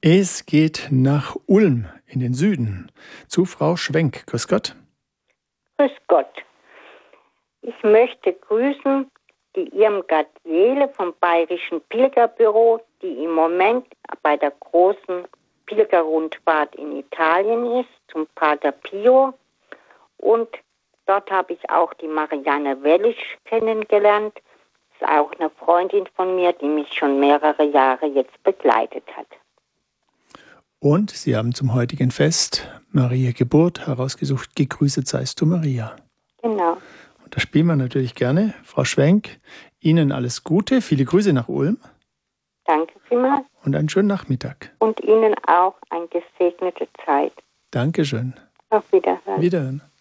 Es geht nach Ulm in den Süden zu Frau Schwenk. Grüß Gott. Grüß Gott. Ich möchte grüßen die Irmgard Seele vom Bayerischen Pilgerbüro, die im Moment bei der großen Pilgerrundfahrt in Italien ist, zum Pater Pio. Und dort habe ich auch die Marianne Wellisch kennengelernt. Das ist auch eine Freundin von mir, die mich schon mehrere Jahre jetzt begleitet hat. Und Sie haben zum heutigen Fest Maria Geburt herausgesucht, gegrüßet seist du Maria. Genau. Und das spielen wir natürlich gerne. Frau Schwenk, Ihnen alles Gute, viele Grüße nach Ulm. Danke vielmals. Und einen schönen Nachmittag. Und Ihnen auch eine gesegnete Zeit. Dankeschön. Auf Wiederhören. Wiederhören.